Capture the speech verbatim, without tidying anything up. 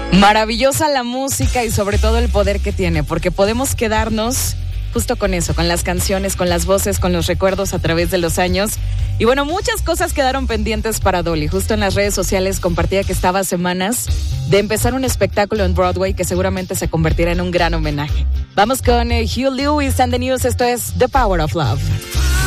Maravillosa la música y sobre todo el poder que tiene, porque podemos quedarnos justo con eso, con las canciones, con las voces, con los recuerdos a través de los años. Y bueno, muchas cosas quedaron pendientes para Dolly. Justo en las redes sociales compartía que estaba a semanas de empezar un espectáculo en Broadway que seguramente se convertirá en un gran homenaje. Vamos con eh, Huey Lewis and the News. Esto es The Power of Love.